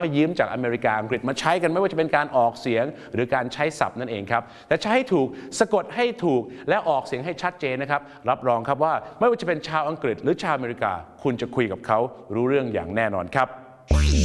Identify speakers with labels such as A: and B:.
A: ยืมจากอเมริกาอังกฤษมาใช้กันไม่ว่าจะเป็นการออกเสียงหรือการใช้ศัพท์นั่นเองครับแต่ใช้ให้ถูกสะกดให้ถูกและออกเสียงให้ชัดเจนนะครับรับรองครับว่าไม่ว่าจะเป็นชาวอังกฤษหรือชาวอเมริกาคุณจะคุยกับเขารู้เรื่องอย่างแน่นอนครับ